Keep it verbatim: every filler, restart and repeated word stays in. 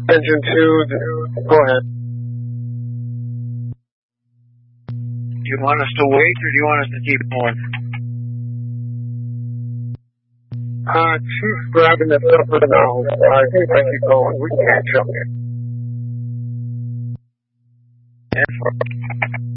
Engine two, go ahead. Do you want us to wait, or do you want us to keep going? Uh, Chief's grabbing the supper now. Uh, I think I keep going. We can't jump in. And for